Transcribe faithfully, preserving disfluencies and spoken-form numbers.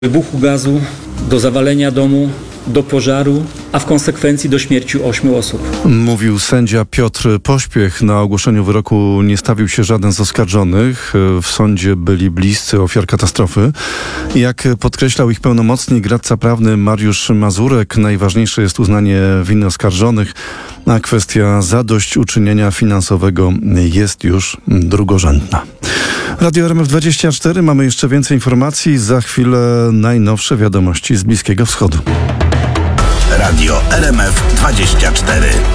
Wybuchu gazu, do zawalenia domu, do pożaru, a w konsekwencji do śmierci ośmiu osób. Mówił sędzia Piotr Pośpiech. Na ogłoszeniu wyroku nie stawił się żaden z oskarżonych. W sądzie byli bliscy ofiar katastrofy. Jak podkreślał ich pełnomocnik, radca prawny Mariusz Mazurek, najważniejsze jest uznanie winy oskarżonych, a kwestia zadośćuczynienia finansowego jest już drugorzędna. Radio R M F dwadzieścia cztery. Mamy jeszcze więcej informacji. Za chwilę najnowsze wiadomości z Bliskiego Wschodu. Radio R M F dwadzieścia cztery.